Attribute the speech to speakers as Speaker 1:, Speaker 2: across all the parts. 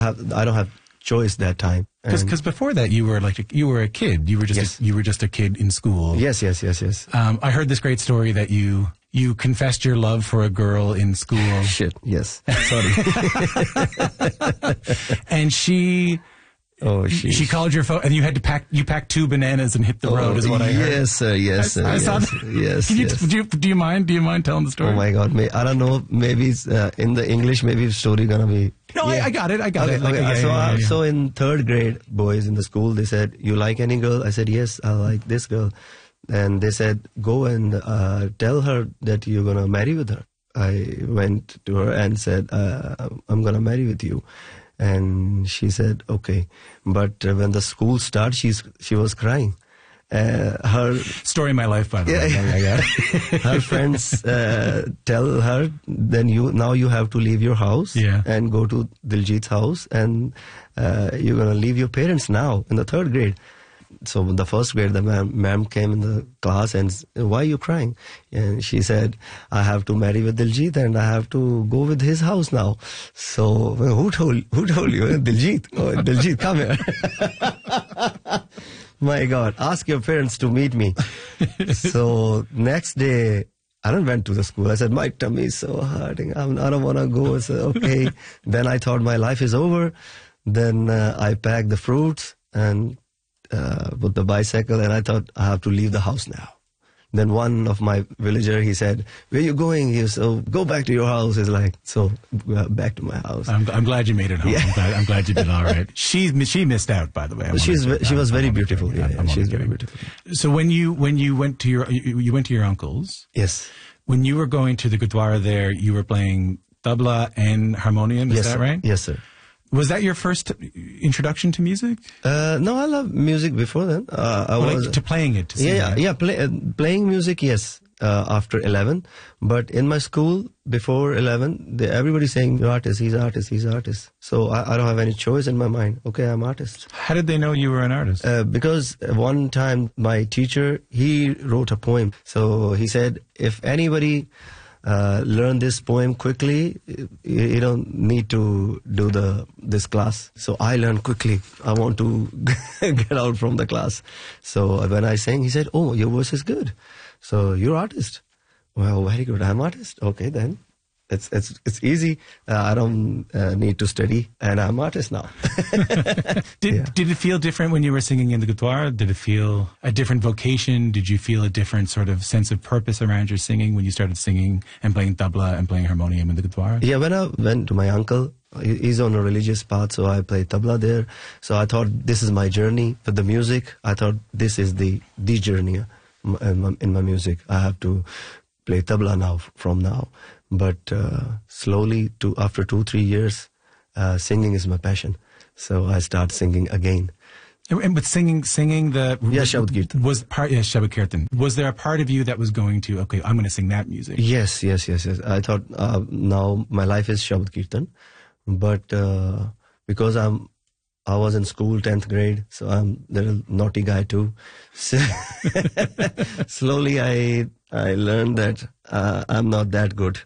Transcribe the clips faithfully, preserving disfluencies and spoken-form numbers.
Speaker 1: have, I don't have choice that time.
Speaker 2: Because before that, you were like a, you were a kid. You were just
Speaker 1: yes.
Speaker 2: a, you were just a kid in school.
Speaker 1: Yes, yes, yes, yes.
Speaker 2: Um, I heard this great story that you you confessed your love for a girl in school.
Speaker 1: Shit. Yes. Sorry.
Speaker 2: And she.
Speaker 1: Oh, she
Speaker 2: she called your phone, and you had to pack. You packed two bananas and hit the
Speaker 1: oh,
Speaker 2: road. Is what I heard.
Speaker 1: Yes, sir. Yes, sir.
Speaker 2: I, I
Speaker 1: yes,
Speaker 2: saw that.
Speaker 1: Yes.
Speaker 2: Can you,
Speaker 1: yes.
Speaker 2: Do you do you mind? Do you mind telling the story?
Speaker 1: Oh my God! May, I don't know. Maybe it's, uh, in the English, maybe the story gonna be.
Speaker 2: No,
Speaker 1: yeah.
Speaker 2: I, I got it. I got
Speaker 1: okay,
Speaker 2: it. Like,
Speaker 1: okay.
Speaker 2: yeah,
Speaker 1: so,
Speaker 2: yeah, yeah, yeah.
Speaker 1: so in third grade, boys in the school, they said, "You like any girl?" I said, "Yes, I like this girl." And they said, "Go and uh, tell her that you're gonna marry with her." I went to her and said, uh, "I'm gonna marry with you." And she said, okay. But uh, when the school started, she's, she was crying. Uh, her
Speaker 2: story of my life, by the
Speaker 1: yeah,
Speaker 2: way. Yeah, yeah,
Speaker 1: yeah. Her friends uh, tell her, then you now you have to leave your house
Speaker 2: yeah.
Speaker 1: and go to Diljit's house, and uh, you're going to leave your parents now in the third grade. So in the first grade, the ma'am, ma'am came in the class and said, "Why are you crying?" And she said, "I have to marry with Diljit and I have to go with his house now." So well, who told who told you? Diljit. Oh, Diljit, come here. My God, ask your parents to meet me. So next day, I don't went to the school. I said, my tummy is so hurting. I'm, I don't want to go. I said, okay. Then I thought my life is over. Then uh, I packed the fruits and uh, put the bicycle, and I thought I have to leave the house now. Then one of my villager, he said, "Where are you going?" He said, "Oh, go back to your house." It's like, so uh, back to my house.
Speaker 2: I'm, I'm glad you made it home.
Speaker 1: Yeah.
Speaker 2: I'm, glad, I'm glad you did all right. She she missed out, by the way.
Speaker 1: She's
Speaker 2: to,
Speaker 1: she was very
Speaker 2: I'm
Speaker 1: beautiful. Yeah, yeah, she's very
Speaker 2: kidding.
Speaker 1: beautiful.
Speaker 2: So when you when you went to your you, you went to your uncle's.
Speaker 1: Yes.
Speaker 2: When you were going to the Gurdwara there, you were playing tabla and harmonium. Is
Speaker 1: yes,
Speaker 2: that
Speaker 1: sir.
Speaker 2: right?
Speaker 1: Yes, sir.
Speaker 2: Was that your first introduction to music?
Speaker 1: Uh, no, I love music before then. Uh, I
Speaker 2: well,
Speaker 1: was
Speaker 2: like to playing it. To
Speaker 1: yeah, yeah,
Speaker 2: it.
Speaker 1: yeah. Play, uh, playing music, yes. Uh, after eleven, but in my school before eleven, they, everybody's saying you're artist, he's artist, he's artist. So I, I don't have any choice in my mind. Okay, I'm artist.
Speaker 2: How did they know you were an artist?
Speaker 1: Uh, because one time my teacher, he wrote a poem. So he said, if anybody uh, learn this poem quickly, you, you don't need to do the this class. So I learned quickly. I want to get out from the class. So when I sang, he said, "Oh, your voice is good. So you're artist." Well, very good. I'm artist. Okay, then it's it's it's easy. Uh, I don't uh, need to study, and I'm artist now.
Speaker 2: did
Speaker 1: yeah.
Speaker 2: Did it feel different when you were singing in the Gurdwara? Did it feel a different vocation? Did you feel a different sort of sense of purpose around your singing when you started singing and playing tabla and playing harmonium in the Gurdwara?
Speaker 1: Yeah, when I went to my uncle, he's on a religious path, so I play tabla there. So I thought this is my journey with the music. I thought this is the the journey. In my, in my music, I have to play tabla now from now, but uh, slowly, to after two three years, uh, singing is my passion. So I start singing again.
Speaker 2: And, and but singing, singing the
Speaker 1: yeah, Shabad Kirtan
Speaker 2: was part. Yeah, Shabad Kirtan. Was there a part of you that was going to okay, I'm going to sing that music?
Speaker 1: Yes, yes, yes, yes. I thought uh, now my life is Shabad Kirtan, but uh, because I'm. I was in school, tenth grade, so I'm a little naughty guy too. So slowly I I learned that uh, I'm not that good.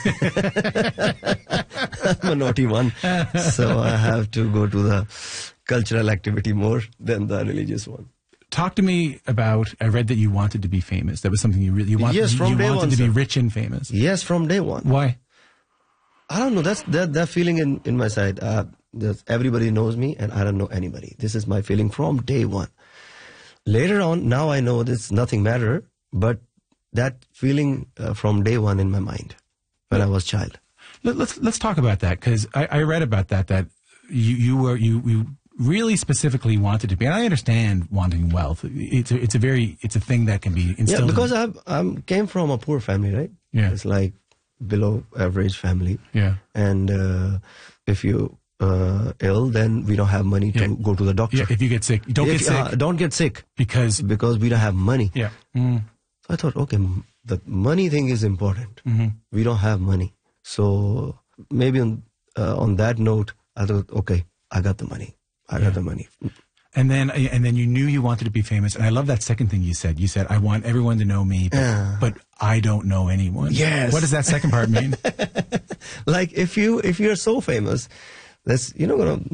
Speaker 1: I'm a naughty one. So I have to go to the cultural activity more than the religious one.
Speaker 2: Talk to me about, I read that you wanted to be famous. That was something you really, you wanted,
Speaker 1: yes, from
Speaker 2: you
Speaker 1: day
Speaker 2: wanted
Speaker 1: one,
Speaker 2: to be
Speaker 1: sir.
Speaker 2: rich and famous.
Speaker 1: Yes, from day one.
Speaker 2: Why?
Speaker 1: I don't know. That's that, that feeling in, in my side. Uh, everybody knows me and I don't know anybody. This is my feeling from day one. Later on, now I know this nothing matter, but that feeling uh, from day one in my mind when I was a child.
Speaker 2: Let, let's let's talk about that, because I, I read about that, that you, you were you, you really specifically wanted to be, and I understand wanting wealth. It's a, it's a very, it's a thing that can be instilled.
Speaker 1: Yeah, because
Speaker 2: in,
Speaker 1: I I came from a poor family, right?
Speaker 2: Yeah.
Speaker 1: It's like below average family.
Speaker 2: Yeah.
Speaker 1: And uh, if you uh, ill, then we don't have money to
Speaker 2: yeah.
Speaker 1: go to the doctor.
Speaker 2: Yeah, if you get sick, don't
Speaker 1: if,
Speaker 2: get sick.
Speaker 1: Uh, don't get sick.
Speaker 2: Because
Speaker 1: because we don't have money.
Speaker 2: Yeah. Mm.
Speaker 1: So I thought, okay, the money thing is important.
Speaker 2: Mm-hmm.
Speaker 1: We don't have money. So maybe on, uh, on that note, I thought, okay, I got the money. I yeah. got the money.
Speaker 2: And then, and then you knew you wanted to be famous. And I love that second thing you said. You said, I want everyone to know me, but,
Speaker 1: uh,
Speaker 2: but I don't know anyone.
Speaker 1: Yes.
Speaker 2: What does that second part mean?
Speaker 1: Like if you, if you're so famous, that's, you're not going to